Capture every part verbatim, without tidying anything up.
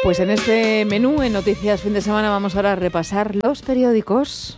Pues en este menú, en Noticias Fin de Semana, vamos ahora a repasar los periódicos.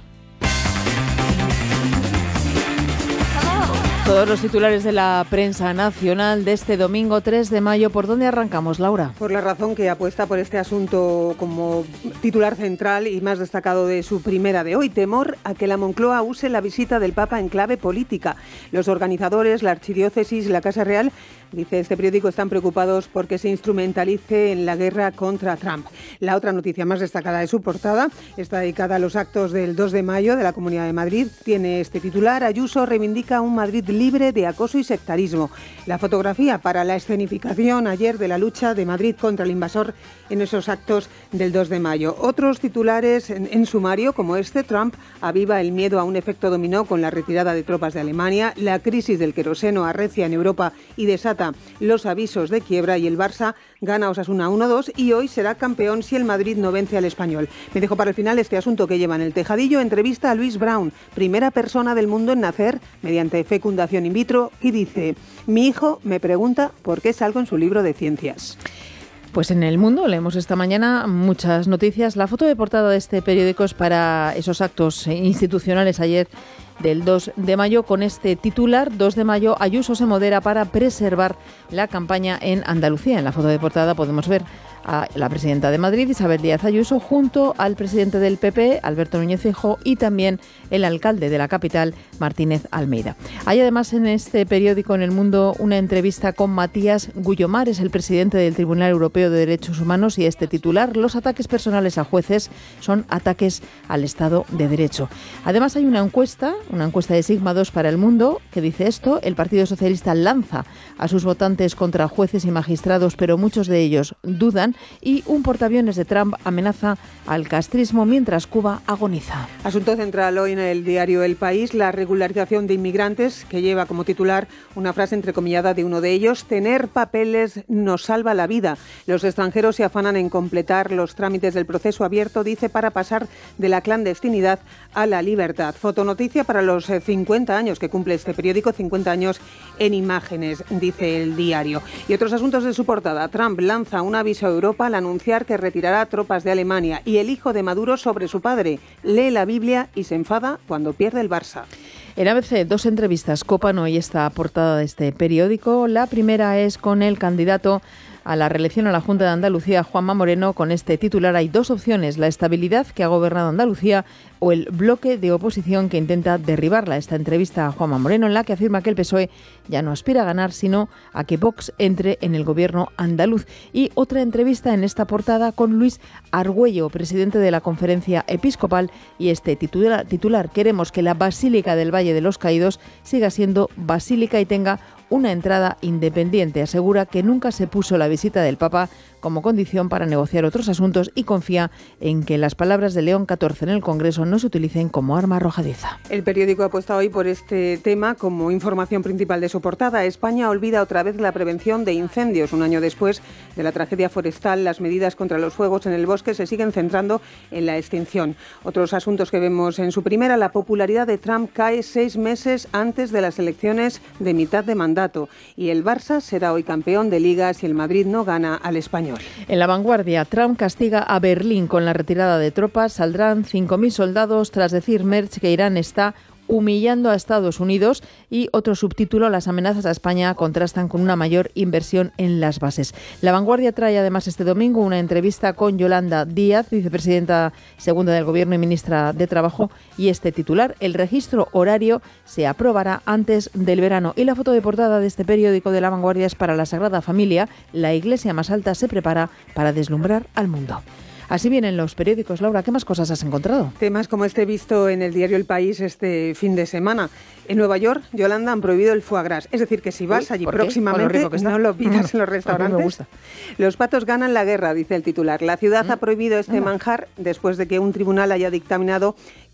Todos los titulares de la prensa nacional de este domingo tres de mayo. ¿Por dónde arrancamos, Laura? Por la razón que apuesta por este asunto como titular central y más destacado de su primera de hoy. Temor a que la Moncloa use la visita del Papa en clave política. Los organizadores, la Archidiócesis, la Casa Real, dice este periódico, están preocupados porque se instrumentalice en la guerra contra Trump. La otra noticia más destacada de su portada está dedicada a los actos del dos de mayo de la Comunidad de Madrid. Tiene este titular: Ayuso reivindica un Madrid libre de acoso y sectarismo. La fotografía para la escenificación ayer de la lucha de Madrid contra el invasor en esos actos del dos de mayo. Otros titulares en, en sumario, como este: Trump aviva el miedo a un efecto dominó con la retirada de tropas de Alemania, la crisis del queroseno arrecia en Europa y desata los avisos de quiebra, y el Barça gana a Osasuna uno dos y hoy será campeón si el Madrid no vence al Español. Me dejo para el final este asunto que lleva en el tejadillo. Entrevista a Louise Brown, primera persona del mundo en nacer mediante fecundación in vitro, y dice: mi hijo me pregunta por qué salgo en su libro de ciencias. Pues en El Mundo leemos esta mañana muchas noticias. La foto de portada de este periódico es para esos actos institucionales ayer del dos de mayo, con este titular: dos de mayo, Ayuso se modera para preservar la campaña en Andalucía. En la foto de portada podemos ver a la presidenta de Madrid, Isabel Díaz Ayuso, junto al presidente del P P, Alberto Núñez Feijóo, y también el alcalde de la capital, Martínez Almeida. Hay además en este periódico, en El Mundo, una entrevista con Matías Gullomar, es el presidente del Tribunal Europeo de Derechos Humanos, y este titular: los ataques personales a jueces son ataques al Estado de Derecho. Además hay una encuesta, una encuesta de Sigma dos para El Mundo, que dice esto: el Partido Socialista lanza a sus votantes contra jueces y magistrados, pero muchos de ellos dudan, y un portaaviones de Trump amenaza al castrismo mientras Cuba agoniza. Asunto central hoy en el diario El País: la regularización de inmigrantes, que lleva como titular una frase entrecomillada de uno de ellos: tener papeles nos salva la vida. Los extranjeros se afanan en completar los trámites del proceso abierto, dice, para pasar de la clandestinidad a la libertad. Fotonoticia para los cincuenta años que cumple este periódico, cincuenta años en imágenes, dice el diario. Y otros asuntos de su portada: Trump lanza un aviso a Europa al anunciar que retirará tropas de Alemania, y el hijo de Maduro sobre su padre: lee la Biblia y se enfada cuando pierde el Barça. En A B C, dos entrevistas copan hoy esta portada de este periódico. La primera es con el candidato a la reelección a la Junta de Andalucía, Juanma Moreno, con este titular: hay dos opciones, la estabilidad que ha gobernado Andalucía o el bloque de oposición que intenta derribarla. Esta entrevista a Juanma Moreno, en la que afirma que el P S O E ya no aspira a ganar, sino a que Vox entre en el gobierno andaluz. Y otra entrevista en esta portada con Luis Argüello, presidente de la Conferencia Episcopal, y este titular, titular: queremos que la Basílica del Valle de los Caídos siga siendo basílica y tenga una entrada independiente. Asegura que nunca se puso la visita del Papa como condición para negociar otros asuntos y confía en que las palabras de León catorce en el Congreso no se utilicen como arma arrojadiza. El periódico apuesta hoy por este tema como información principal de su portada. España olvida otra vez la prevención de incendios. Un año después de la tragedia forestal, las medidas contra los fuegos en el bosque se siguen centrando en la extinción. Otros asuntos que vemos en su primera: la popularidad de Trump cae seis meses antes de las elecciones de mitad de mandato, y el Barça será hoy campeón de Liga si el Madrid no gana al Español. En La Vanguardia, Trump castiga a Berlín con la retirada de tropas. Saldrán cinco mil soldados tras decir Merz que Irán está humillando a Estados Unidos, y otro subtítulo: las amenazas a España contrastan con una mayor inversión en las bases. La Vanguardia trae además este domingo una entrevista con Yolanda Díaz, vicepresidenta segunda del Gobierno y ministra de Trabajo, y este titular: el registro horario se aprobará antes del verano. Y la foto de portada de este periódico de La Vanguardia es para la Sagrada Familia: la iglesia más alta se prepara para deslumbrar al mundo. Así vienen los periódicos. Laura, ¿qué más cosas has encontrado? Temas como este visto en el diario El País este fin de semana. En Nueva York, Yolanda, han prohibido el foie gras. Es decir, que si vas Uy, allí próximamente, lo no lo pidas en los restaurantes. A mí me gusta. Los patos ganan la guerra, dice el titular. La ciudad ¿Mm? ha prohibido este manjar después de que un tribunal haya dictaminado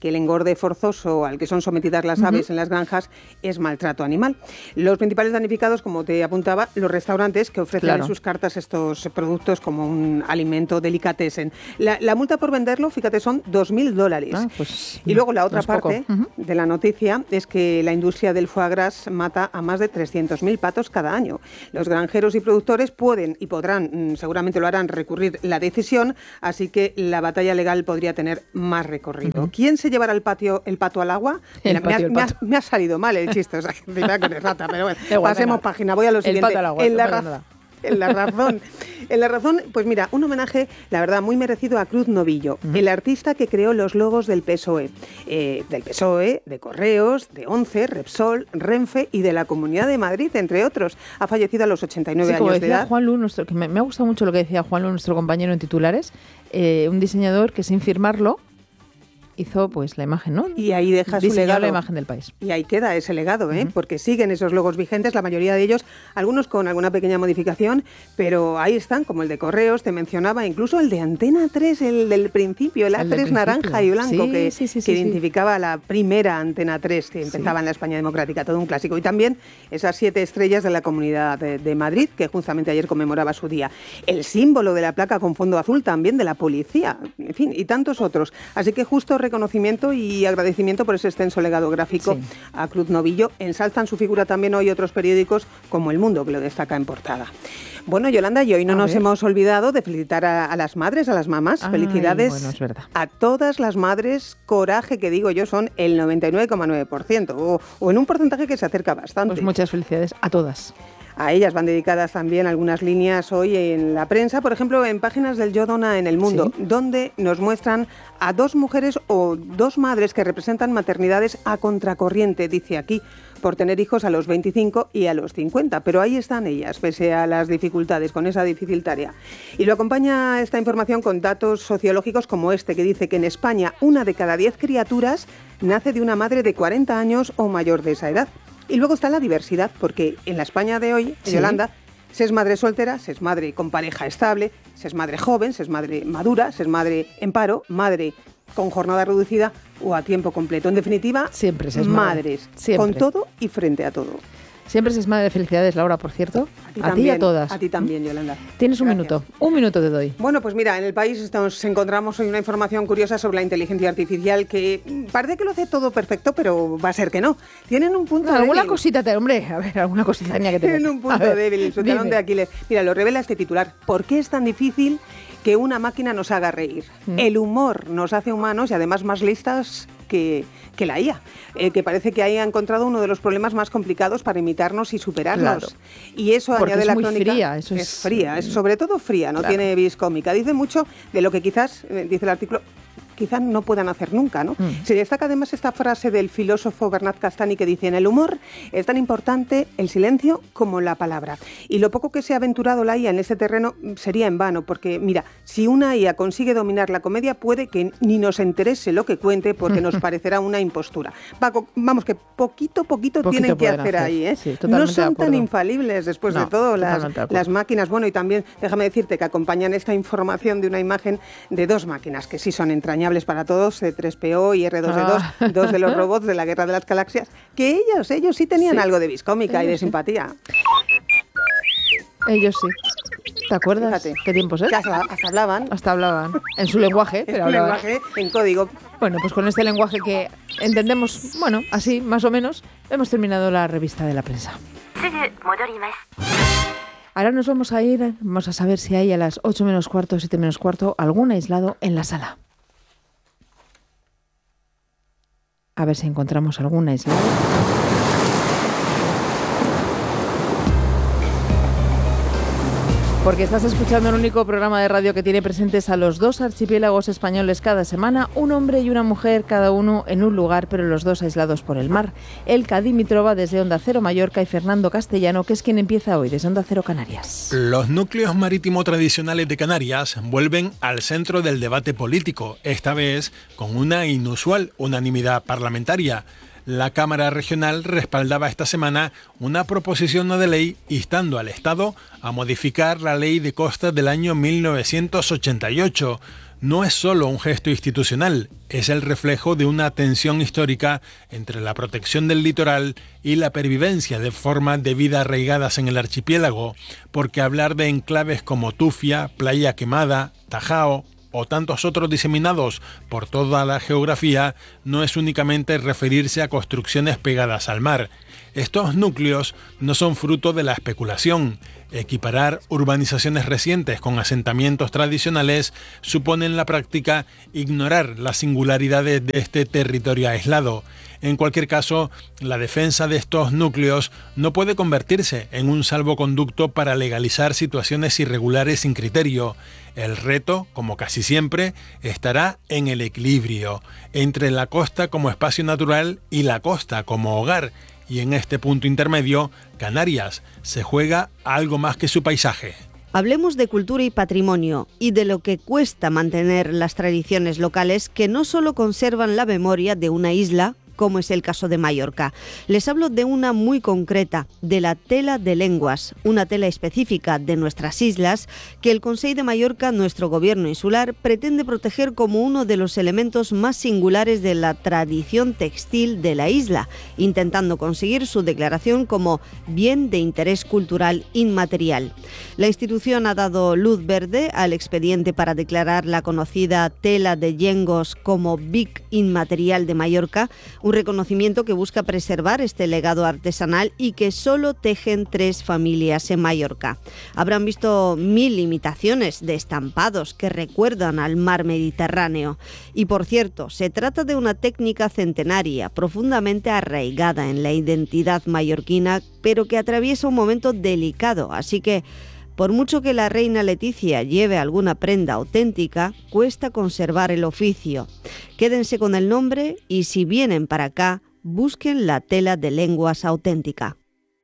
que el engorde forzoso al que son sometidas las aves uh-huh. en las granjas es maltrato animal. Los principales damnificados, como te apuntaba, los restaurantes que ofrecen claro. en sus cartas estos productos como un alimento delicatessen. La, la multa por venderlo, fíjate, son dos mil dólares. Ah, pues, y luego la otra no parte uh-huh. de la noticia es que la industria del foie gras mata a más de trescientos mil patos cada año. Los granjeros y productores pueden y podrán, seguramente lo harán, recurrir la decisión, así que la batalla legal podría tener más recorrido. Uh-huh. ¿Quién se llevará el, patio, el pato al agua? El Mira, patio, me, ha, el pato. Me, ha, me ha salido mal el chiste, o sea, que dirá que eres rata, pero bueno, igual, pasemos venga. Página, voy a lo siguiente. El pato al agua, en la ra- En la razón, en la razón, pues mira, un homenaje, la verdad, muy merecido a Cruz Novillo, uh-huh. el artista que creó los logos del P S O E, eh, del P S O E, de Correos, de ONCE, Repsol, Renfe y de la Comunidad de Madrid, entre otros. Ha fallecido a los ochenta y nueve sí, años de edad. Decía Juan Lu, nuestro, que me, me ha gustado mucho lo que decía Juan Lu, nuestro compañero en titulares, eh, un diseñador que sin firmarlo hizo pues la imagen, ¿no? Y ahí deja su legado. La imagen del país. Y ahí queda ese legado, ¿eh? Uh-huh. Porque siguen esos logos vigentes, la mayoría de ellos, algunos con alguna pequeña modificación, pero ahí están, como el de Correos, te mencionaba, incluso el de Antena tres, el del principio, el A tres naranja y blanco, sí, que, sí, sí, que sí, identificaba sí. la primera Antena tres que empezaba sí. en la España democrática, todo un clásico. Y también esas siete estrellas de la Comunidad de, de Madrid, que justamente ayer conmemoraba su día. El símbolo de la placa con fondo azul también de la policía, en fin, y tantos otros. Así que justo reconocimiento y y agradecimiento por ese extenso legado gráfico sí. a Cruz Novillo. Ensalzan su figura también hoy otros periódicos como El Mundo, que lo destaca en portada. Bueno, Yolanda, y hoy no a nos ver. hemos olvidado de felicitar a, a las madres, a las mamás. Ay, felicidades bueno, es verdad. a todas las madres. Coraje, que digo yo, son el noventa y nueve coma nueve por ciento o, o en un porcentaje que se acerca bastante. Pues muchas felicidades a todas. A ellas van dedicadas también algunas líneas hoy en la prensa, por ejemplo, en páginas del Yo Dona en El Mundo, ¿sí? donde nos muestran a dos mujeres o dos madres que representan maternidades a contracorriente, dice aquí, por tener hijos a los veinticinco y a los cincuenta. Pero ahí están ellas, pese a las dificultades, con esa difícil tarea. Y lo acompaña esta información con datos sociológicos como este, que dice que en España una de cada diez criaturas nace de una madre de cuarenta años o mayor de esa edad. Y luego está la diversidad, porque en la España de hoy, en ¿sí? Yolanda, se es madre soltera, se es madre con pareja estable, se es madre joven, se es madre madura, se es madre en paro, madre con jornada reducida o a tiempo completo. En definitiva, siempre se es madres, madre. con todo y frente a todo. Siempre se es madre. Felicidades, Laura, por cierto. A ti, a también, ti y a todas. A ti también, Yolanda. Tienes un Gracias. minuto. Un minuto te doy. Bueno, pues mira, en El País estamos, encontramos hoy una información curiosa sobre la inteligencia artificial que parece que lo hace todo perfecto, pero va a ser que no. Tienen un punto no, débil. Alguna cosita, te, hombre, a ver, alguna cosita tenía que tener. Tienen un punto ver, débil, su talón de Aquiles. Mira, lo revela este titular. ¿Por qué es tan difícil que una máquina nos haga reír? Mm. El humor nos hace humanos y además más listas que, que la I A, eh, que parece que ahí ha encontrado uno de los problemas más complicados para imitarnos y superarnos. Claro. Y eso Porque añade es la muy crónica. Fría, eso es, es fría, es sobre todo fría, no claro. tiene vis cómica. Dice mucho de lo que quizás, eh, dice el artículo, quizás no puedan hacer nunca, ¿no? Mm. Se destaca además esta frase del filósofo Bernat Castany que dice: en el humor es tan importante el silencio como la palabra. Y lo poco que se ha aventurado la I A en este terreno sería en vano, porque mira, si una I A consigue dominar la comedia, puede que ni nos interese lo que cuente porque nos parecerá una impostura. Vamos, que poquito, poquito, poquito tienen que hacer, hacer ahí, ¿eh? Sí, no son tan infalibles después no, de todo las, de las máquinas. Bueno, y también déjame decirte que acompañan esta información de una imagen de dos máquinas que sí son entrañables para todos, C tres P O y R dos D dos, ah. dos de los robots de la Guerra de las Galaxias, que ellos, ellos sí tenían sí. algo de viscómica ellos y de sí. simpatía. Ellos sí. ¿Te acuerdas? Fíjate. ¿Qué tiempos es? Hasta, hasta hablaban. Hasta hablaban. En su lenguaje. En su lenguaje, en código. Bueno, pues con este lenguaje que entendemos, bueno, así, más o menos, hemos terminado la revista de la prensa. Ahora nos vamos a ir, vamos a saber si hay a las ocho menos cuarto, siete menos cuarto, algún aislado en la sala. A ver si encontramos algún aislado. Porque estás escuchando el único programa de radio que tiene presentes a los dos archipiélagos españoles cada semana, un hombre y una mujer, cada uno en un lugar, pero los dos aislados por el mar. Elka Dimitrova desde Onda Cero Mallorca y Fernando Castellano, que es quien empieza hoy desde Onda Cero Canarias. Los núcleos marítimos tradicionales de Canarias vuelven al centro del debate político, esta vez con una inusual unanimidad parlamentaria. La Cámara Regional respaldaba esta semana una proposición de ley instando al Estado a modificar la Ley de Costas del año mil novecientos ochenta y ocho. No es solo un gesto institucional, es el reflejo de una tensión histórica entre la protección del litoral y la pervivencia de formas de vida arraigadas en el archipiélago, porque hablar de enclaves como Tufia, Playa Quemada, Tajao o tantos otros diseminados por toda la geografía no es únicamente referirse a construcciones pegadas al mar. Estos núcleos no son fruto de la especulación. Equiparar urbanizaciones recientes con asentamientos tradicionales supone en la práctica ignorar las singularidades de este territorio aislado. En cualquier caso, la defensa de estos núcleos no puede convertirse en un salvoconducto para legalizar situaciones irregulares sin criterio. El reto, como casi siempre, estará en el equilibrio entre la costa como espacio natural y la costa como hogar. Y en este punto intermedio, Canarias se juega algo más que su paisaje. Hablemos de cultura y patrimonio y de lo que cuesta mantener las tradiciones locales que no solo conservan la memoria de una isla, como es el caso de Mallorca. Les hablo de una muy concreta, de la tela de lenguas, una tela específica de nuestras islas que el Consell de Mallorca, nuestro gobierno insular, pretende proteger como uno de los elementos más singulares de la tradición textil de la isla, intentando conseguir su declaración como bien de interés cultural inmaterial. La institución ha dado luz verde al expediente para declarar la conocida tela de yengos como B I C inmaterial de Mallorca, un reconocimiento que busca preservar este legado artesanal y que solo tejen tres familias en Mallorca. Habrán visto mil imitaciones de estampados que recuerdan al mar Mediterráneo. Y por cierto, se trata de una técnica centenaria, profundamente arraigada en la identidad mallorquina, pero que atraviesa un momento delicado, así que por mucho que la reina Leticia lleve alguna prenda auténtica, cuesta conservar el oficio. Quédense con el nombre y si vienen para acá, busquen la tela de lenguas auténtica.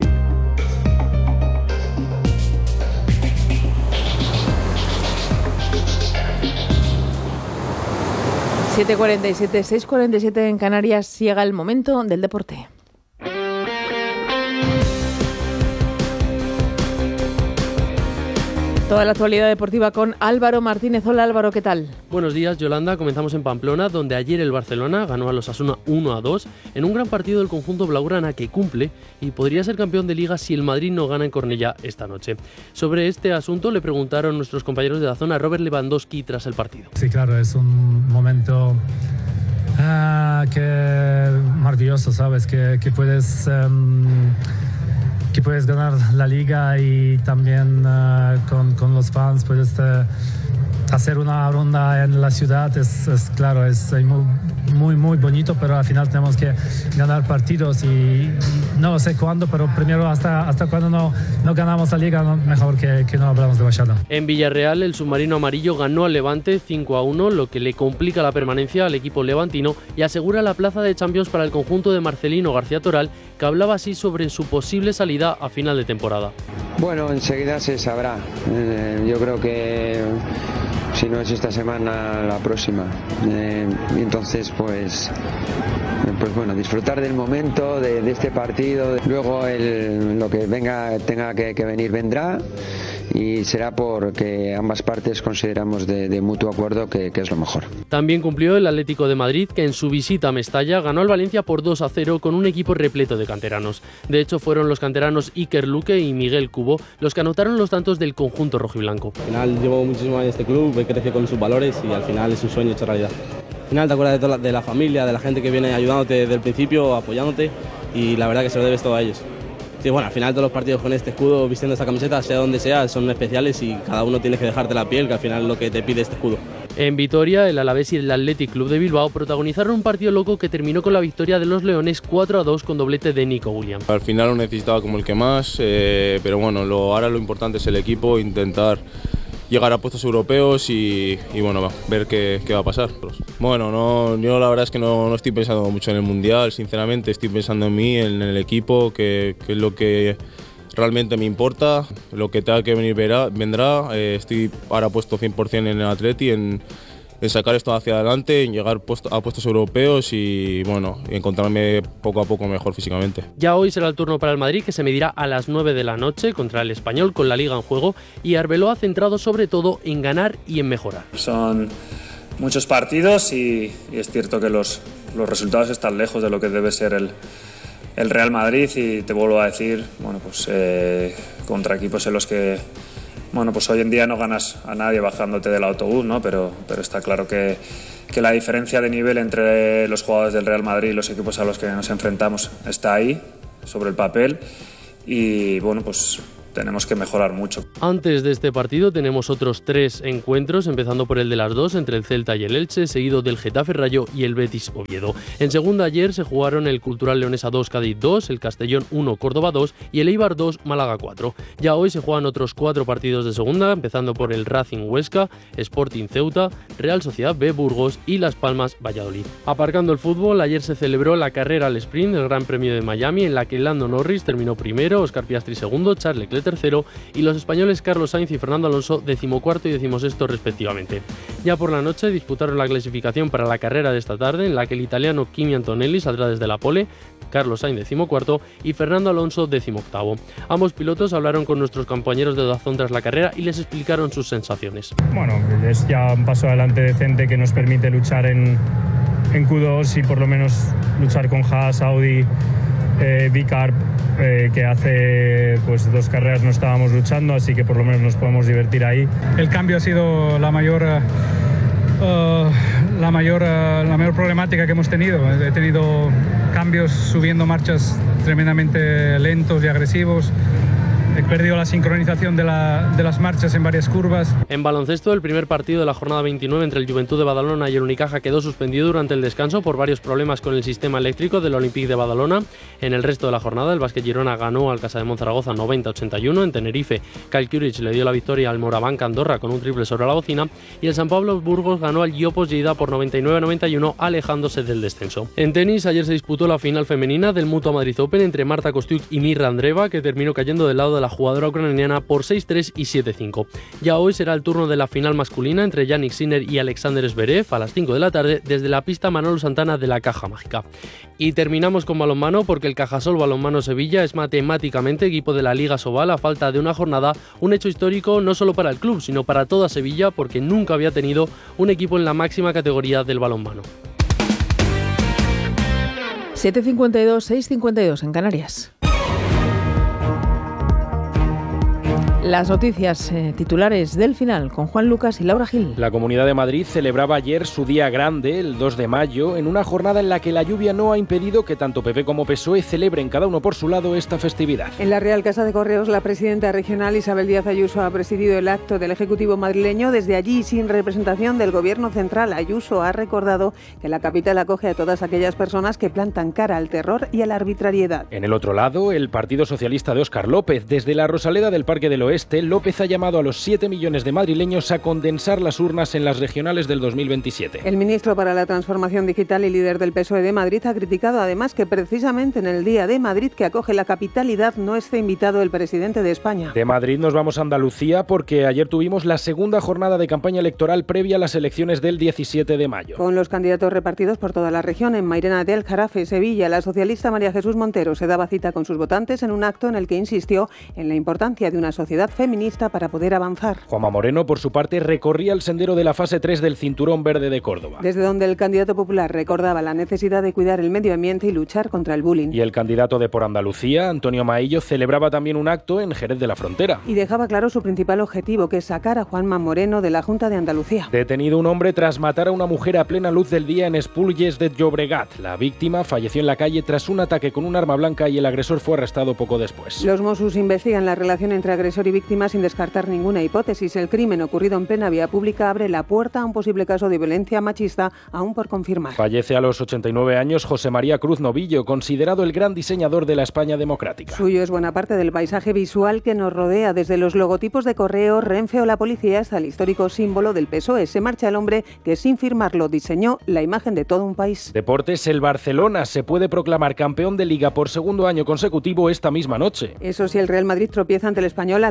siete cuarenta y siete, seis cuarenta y siete en Canarias, llega el momento del deporte. Toda la actualidad deportiva con Álvaro Martínez. Hola Álvaro, ¿qué tal? Buenos días, Yolanda. Comenzamos en Pamplona, donde ayer el Barcelona ganó a los Osasuna uno a dos en un gran partido del conjunto blaugrana que cumple y podría ser campeón de Liga si el Madrid no gana en Cornellá esta noche. Sobre este asunto le preguntaron nuestros compañeros de la zona a Robert Lewandowski tras el partido. Sí, claro, es un momento uh, que maravilloso, ¿sabes? Que, que puedes... Um... que puedes ganar la liga y también uh, con, con los fans puedes uh, hacer una ronda en la ciudad. Es, es claro, es muy, muy, muy bonito, pero al final tenemos que ganar partidos y, y no sé cuándo, pero primero hasta, hasta cuando no, no ganamos la liga, no, mejor que, que no hablamos demasiado. En Villarreal, el submarino amarillo ganó al Levante cinco a uno, lo que le complica la permanencia al equipo levantino y asegura la plaza de Champions para el conjunto de Marcelino García Toral, que hablaba así sobre su posible salida a final de temporada. Bueno, enseguida se sabrá. Eh, yo creo que si no es esta semana, la próxima. Eh, entonces, pues, pues bueno, disfrutar del momento, de, de este partido. Luego el, lo que venga, tenga que, que venir, vendrá. Y será porque ambas partes consideramos de, de mutuo acuerdo que, que es lo mejor. También cumplió el Atlético de Madrid, que en su visita a Mestalla ganó al Valencia por dos a cero con un equipo repleto de canteranos. De hecho, fueron los canteranos Iker Luque y Miguel Cubo los que anotaron los tantos del conjunto rojiblanco. Al final llevo muchísimo años en este club, he crecido con sus valores y al final es un sueño hecho realidad. Al final te acuerdas de, toda la, de la familia, de la gente que viene ayudándote desde el principio, apoyándote y la verdad que se lo debes todo a ellos. Sí, bueno, al final todos los partidos con este escudo, vistiendo esta camiseta, sea donde sea, son especiales y cada uno tiene que dejarte la piel, que al final es lo que te pide este escudo. En Vitoria, el Alavés y el Athletic Club de Bilbao protagonizaron un partido loco que terminó con la victoria de los Leones cuatro a dos con doblete de Nico Williams. Al final lo necesitaba como el que más, eh, pero bueno, lo, ahora lo importante es el equipo, intentar llegar a puestos europeos y, y bueno, ver qué, qué va a pasar. Bueno, no, yo la verdad es que no, no estoy pensando mucho en el Mundial, sinceramente estoy pensando en mí, en el equipo, que, que es lo que realmente me importa, lo que tenga que venir verá, vendrá. Eh, estoy ahora puesto cien por ciento en el Atleti, en, en sacar esto hacia adelante, en llegar puesto, a puestos europeos y bueno, encontrarme poco a poco mejor físicamente. Ya hoy será el turno para el Madrid, que se medirá a las nueve de la noche contra el Español con la Liga en juego, y Arbeloa centrado sobre todo en ganar y en mejorar. Son muchos partidos y, y es cierto que los, los resultados están lejos de lo que debe ser el, el Real Madrid, y te vuelvo a decir, bueno, pues eh, contra equipos en los que bueno, pues hoy en día no ganas a nadie bajándote del autobús, ¿no? Pero, pero está claro que, que la diferencia de nivel entre los jugadores del Real Madrid y los equipos a los que nos enfrentamos está ahí, sobre el papel, y bueno, pues tenemos que mejorar mucho. Antes de este partido tenemos otros tres encuentros, empezando por el de las dos entre el Celta y el Elche, seguido del Getafe Rayo y el Betis Oviedo. En segunda ayer se jugaron el Cultural Leonesa dos, Cádiz dos, el Castellón uno, Córdoba dos y el Eibar dos, Málaga cuatro. Ya hoy se juegan otros cuatro partidos de segunda, empezando por el Racing Huesca, Sporting Ceuta, Real Sociedad B Burgos y Las Palmas Valladolid. Aparcando el fútbol, ayer se celebró la carrera al sprint del Gran Premio de Miami, en la que Lando Norris terminó primero, Oscar Piastri segundo, Charles Leclerc tercero y los españoles Carlos Sainz y Fernando Alonso decimocuarto y decimosexto respectivamente. Ya por la noche disputaron la clasificación para la carrera de esta tarde, en la que el italiano Kimi Antonelli saldrá desde la pole, Carlos Sainz decimocuarto y Fernando Alonso decimoctavo. Ambos pilotos hablaron con nuestros compañeros de Dazón tras la carrera y les explicaron sus sensaciones. Bueno, es ya un paso adelante decente que nos permite luchar en, en Q dos y por lo menos luchar con Haas, Audi, eh, Bicarb, eh, que hace pues dos carreras no estábamos luchando, así que por lo menos nos podemos divertir ahí. El cambio ha sido la mayor uh, la mayor uh, la mayor problemática que hemos tenido. He tenido cambios subiendo marchas tremendamente lentos y agresivos. He perdido la sincronización de, la, de las marchas en varias curvas. En baloncesto, el primer partido de la jornada veintinueve entre el Juventud de Badalona y el Unicaja quedó suspendido durante el descanso por varios problemas con el sistema eléctrico del Olympique de Badalona. En el resto de la jornada, el Básquet Girona ganó al Casa de Monzaragoza noventa a ochenta y uno. En Tenerife, Kyle Kuric le dio la victoria al Morabanca Andorra con un triple sobre la bocina. Y el San Pablo Burgos ganó al Iopos Lleida por noventa y nueve a noventa y uno, alejándose del descenso. En tenis, ayer se disputó la final femenina del Mutua Madrid Open entre Marta Kostyuk y Mirra Andreeva, que terminó cayendo del lado de la jugadora ucraniana por seis tres y siete cinco. Ya hoy será el turno de la final masculina entre Yannick Sinner y Alexander Zverev a las cinco de la tarde desde la pista Manolo Santana de la Caja Mágica. Y terminamos con balonmano, porque el Cajasol Balonmano Sevilla es matemáticamente equipo de la Liga Sobal a falta de una jornada, un hecho histórico no solo para el club sino para toda Sevilla, porque nunca había tenido un equipo en la máxima categoría del balonmano. siete cincuenta y dos, seis cincuenta y dos en Canarias. Las noticias eh, titulares del final con Juan Lucas y Laura Gil. La Comunidad de Madrid celebraba ayer su día grande, el dos de mayo, en una jornada en la que la lluvia no ha impedido que tanto P P como P S O E celebren cada uno por su lado esta festividad. En la Real Casa de Correos, la presidenta regional Isabel Díaz Ayuso ha presidido el acto del Ejecutivo madrileño. Desde allí, sin representación del Gobierno central, Ayuso ha recordado que la capital acoge a todas aquellas personas que plantan cara al terror y a la arbitrariedad. En el otro lado, el Partido Socialista de Óscar López. Desde la Rosaleda del Parque del Oeste, López ha llamado a los siete millones de madrileños a condensar las urnas en las regionales del dos mil veintisiete. El ministro para la Transformación Digital y líder del P S O E de Madrid ha criticado además que precisamente en el Día de Madrid, que acoge la capitalidad, no esté invitado el presidente de España. De Madrid nos vamos a Andalucía, porque ayer tuvimos la segunda jornada de campaña electoral previa a las elecciones del diecisiete de mayo. Con los candidatos repartidos por toda la región. En Mairena del Jarafe, Sevilla, la socialista María Jesús Montero se daba cita con sus votantes en un acto en el que insistió en la importancia de una sociedad feminista para poder avanzar. Juanma Moreno, por su parte, recorría el sendero de la fase tres del Cinturón Verde de Córdoba. Desde donde el candidato popular recordaba la necesidad de cuidar el medio ambiente y luchar contra el bullying. Y el candidato de Por Andalucía, Antonio Maillo, celebraba también un acto en Jerez de la Frontera. Y dejaba claro su principal objetivo, que es sacar a Juanma Moreno de la Junta de Andalucía. Detenido un hombre tras matar a una mujer a plena luz del día en Espulles de Llobregat. La víctima falleció en la calle tras un ataque con un arma blanca y el agresor fue arrestado poco después. Los Mossos investigan la relación entre agresor y víctima sin descartar ninguna hipótesis. El crimen ocurrido en plena vía pública abre la puerta a un posible caso de violencia machista aún por confirmar. Fallece a los ochenta y nueve años José María Cruz Novillo, considerado el gran diseñador de la España democrática. Suyo es buena parte del paisaje visual que nos rodea, desde los logotipos de Correo, Renfe o la policía hasta el histórico símbolo del P S O E. Se marcha el hombre que sin firmarlo diseñó la imagen de todo un país. Deportes, el Barcelona se puede proclamar campeón de Liga por segundo año consecutivo esta misma noche. Eso sí, el Real Madrid tropieza ante el Español a las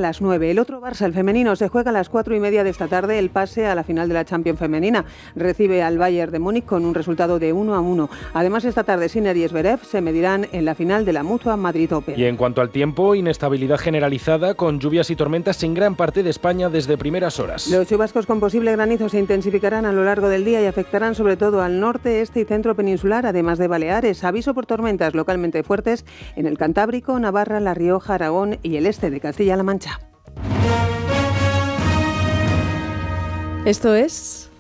las nueve. El otro Barça, el femenino, se juega a las cuatro y media de esta tarde el pase a la final de la Champions femenina. Recibe al Bayern de Múnich con un resultado de uno a uno. Además, esta tarde Sinner y Zverev se medirán en la final de la Mutua Madrid Open. Y en cuanto al tiempo, inestabilidad generalizada con lluvias y tormentas en gran parte de España desde primeras horas. Los chubascos con posible granizo se intensificarán a lo largo del día y afectarán sobre todo al norte, este y centro peninsular, además de Baleares. Aviso por tormentas localmente fuertes en el Cantábrico, Navarra, La Rioja, Aragón y el este de Castilla-La Mancha. Esto es...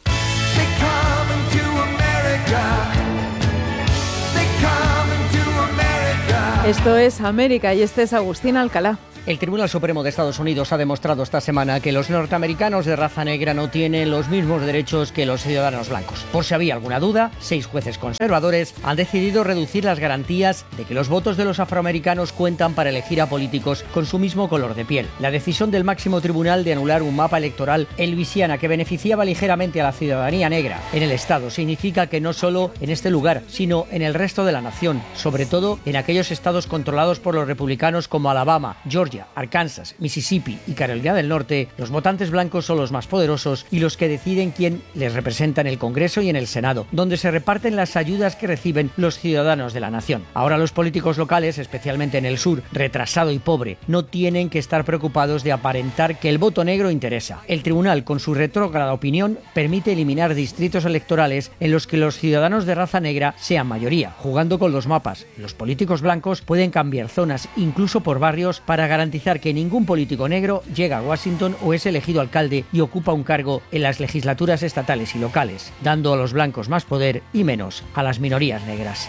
Esto es América y este es Agustín Alcalá. El Tribunal Supremo de Estados Unidos ha demostrado esta semana que los norteamericanos de raza negra no tienen los mismos derechos que los ciudadanos blancos. Por si había alguna duda, seis jueces conservadores han decidido reducir las garantías de que los votos de los afroamericanos cuentan para elegir a políticos con su mismo color de piel. La decisión del máximo tribunal de anular un mapa electoral en Luisiana que beneficiaba ligeramente a la ciudadanía negra en el estado significa que no solo en este lugar, sino en el resto de la nación, sobre todo en aquellos estados controlados por los republicanos como Alabama, Georgia, Arkansas, Mississippi y Carolina del Norte, los votantes blancos son los más poderosos y los que deciden quién les representa en el Congreso y en el Senado, donde se reparten las ayudas que reciben los ciudadanos de la nación. Ahora los políticos locales, especialmente en el sur, retrasado y pobre, no tienen que estar preocupados de aparentar que el voto negro interesa. El tribunal, con su retrógrada opinión, permite eliminar distritos electorales en los que los ciudadanos de raza negra sean mayoría, jugando con los mapas. Los políticos blancos pueden cambiar zonas, incluso por barrios, para garantizar garantizar que ningún político negro llega a Washington o es elegido alcalde y ocupa un cargo en las legislaturas estatales y locales, dando a los blancos más poder y menos a las minorías negras.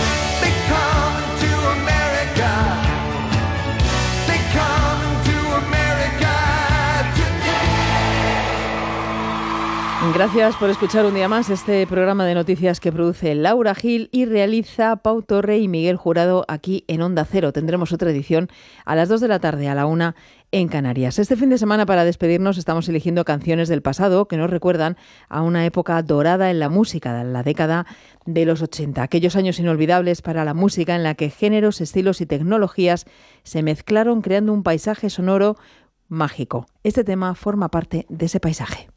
Gracias por escuchar un día más este programa de noticias que produce Laura Gil y realiza Pau Torre y Miguel Jurado aquí en Onda Cero. Tendremos otra edición a las dos de la tarde, a la una en Canarias. Este fin de semana, para despedirnos, estamos eligiendo canciones del pasado que nos recuerdan a una época dorada en la música, de la década de los ochenta. Aquellos años inolvidables para la música en la que géneros, estilos y tecnologías se mezclaron creando un paisaje sonoro mágico. Este tema forma parte de ese paisaje.